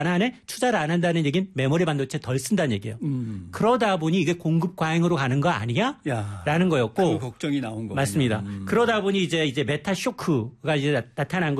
안에 투자를 안 한다는 얘기는 메모리 반도체 덜 쓴다는 얘기예요. 그러다 보니 이게 공급 과잉으로 가는 거 아니냐라는 거였고. 그 걱정이 나온 거군요. 맞습니다. 그러다 보니 이제 메타 쇼크가 이제 나타난